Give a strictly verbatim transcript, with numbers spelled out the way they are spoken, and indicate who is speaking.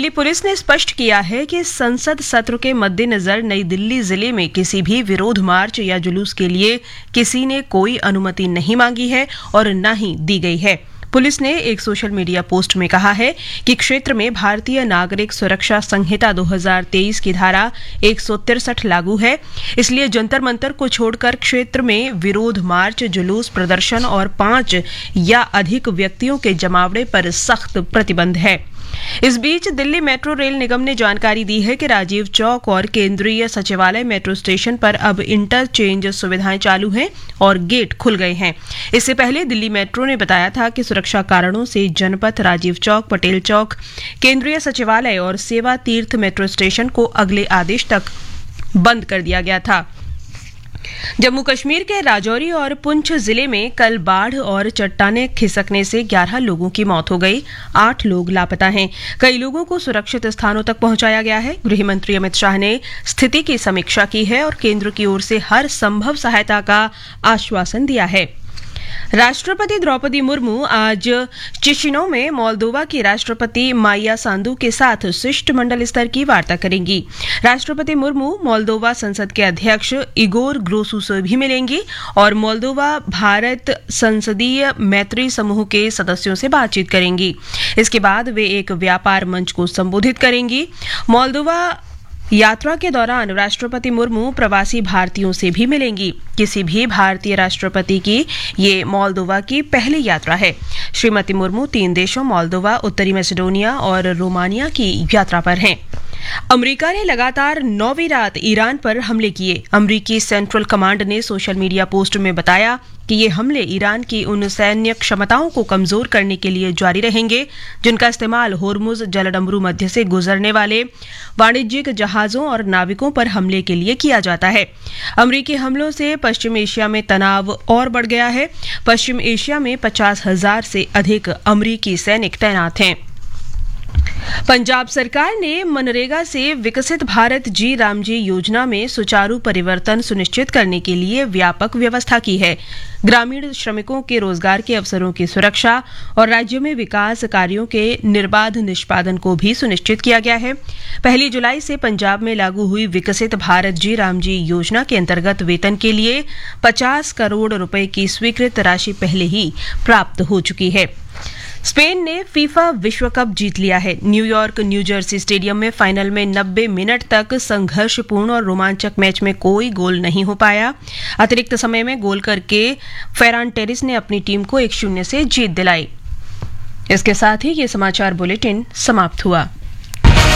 Speaker 1: Delhi police ने स्पष्ट किया है कि संसद सत्र के मद्देनजर नई दिल्ली जिले में किसी भी विरोध मार्च या जुलूस के लिए किसी ने कोई अनुमति नहीं मांगी है और न ही दी गई है। पुलिस ने एक सोशल मीडिया पोस्ट में कहा है कि क्षेत्र में भारतीय नागरिक सुरक्षा संहिता दो हज़ार तेईस की धारा एक सौ तिरसठ लागू है, इसलिए जंतर मंतर को छोड़कर क्षेत्र में विरोध मार्च, जुलूस, प्रदर्शन और पांच या अधिक व्यक्तियों के जमावड़े पर सख्त प्रतिबंध है। इस बीच दिल्ली मेट्रो रेल निगम ने जानकारी दी है कि राजीव चौक और केंद्रीय सचिवालय मेट्रो स्टेशन पर अब इंटरचेंज सुविधाएं चालू हैं और गेट खुल गए हैं। इससे पहले दिल्ली मेट्रो ने बताया था कि सुरक्षा कारणों से जनपथ, राजीव चौक, पटेल चौक, केंद्रीय सचिवालय और सेवा तीर्थ मेट्रो स्टेशन को अगले आदेश तक बंद कर दिया गया था। जम्मू कश्मीर के राजौरी और पुंछ जिले में कल बाढ़ और चट्टाने खिसकने से ग्यारह लोगों की मौत हो गई। आठ लोग लापता हैं। कई लोगों को सुरक्षित स्थानों तक पहुंचाया गया है। गृह मंत्री अमित शाह ने स्थिति की समीक्षा की है और केंद्र की ओर से हर संभव सहायता का आश्वासन दिया है। राष्ट्रपति द्रौपदी मुर्मू आज चिशिनौ में मोल्दोवा की राष्ट्रपति माइया सांदू के साथ शिष्टमंडल स्तर की वार्ता करेंगी। राष्ट्रपति मुर्मू मोल्दोवा संसद के अध्यक्ष इगोर ग्रोसू से भी मिलेंगी और मोल्दोवा भारत संसदीय मैत्री समूह के सदस्यों से बातचीत करेंगी। इसके बाद वे एक व्यापार मंच को संबोधित करेंगी। मोल्दोवा यात्रा के दौरान राष्ट्रपति मुर्मू प्रवासी भारतीयों से भी मिलेंगी। किसी भी भारतीय राष्ट्रपति की ये मोल्दोवा की पहली यात्रा है। श्रीमती मुर्मू तीन देशों मोल्दोवा, उत्तरी मैसेडोनिया और रोमानिया की यात्रा पर हैं। अमेरिका ने लगातार नौवीं रात ईरान पर हमले किए। अमेरिकी सेंट्रल कमांड ने सोशल मीडिया पोस्ट में बताया कि ये हमले ईरान की उन सैन्य क्षमताओं को कमजोर करने के लिए जारी रहेंगे जिनका इस्तेमाल होर्मुज जलडमरू मध्य से गुजरने वाले वाणिज्यिक जहाजों और नाविकों पर हमले के लिए किया जाता है। अमेरिकी हमलों से पश्चिम एशिया में तनाव और बढ़ गया है। पश्चिम एशिया में पचास हजार से अधिक अमेरिकी सैनिक तैनात हैं। पंजाब सरकार ने मनरेगा से विकसित भारत जी रामजी योजना में सुचारू परिवर्तन सुनिश्चित करने के लिए व्यापक व्यवस्था की है। ग्रामीण श्रमिकों के रोजगार के अवसरों की सुरक्षा और राज्य में विकास कार्यों के निर्बाध निष्पादन को भी सुनिश्चित किया गया है। पहली जुलाई से पंजाब में लागू हुई विकसित भारत जी रामजी योजना के अंतर्गत वेतन के लिए पचास करोड़ रुपए की स्वीकृत राशि पहले ही प्राप्त हो चुकी है। स्पेन ने फीफा विश्व कप जीत लिया है। न्यूयॉर्क न्यू जर्सी स्टेडियम में फाइनल में नब्बे मिनट तक संघर्षपूर्ण और रोमांचक मैच में कोई गोल नहीं हो पाया। अतिरिक्त समय में गोल करके फेरान टेरिस ने अपनी टीम को एक शून्य से जीत दिलाई। इसके साथ ही ये समाचार बुलेटिन समाप्त हुआ।